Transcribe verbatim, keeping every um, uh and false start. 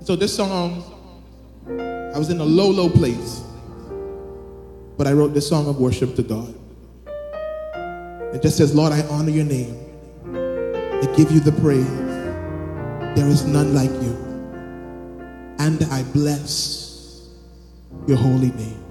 So this song, I was in a low, low place, but I wrote this song of worship to God. It just says, Lord, I honor your name. I give you the praise. There is none like you. And I bless your holy name.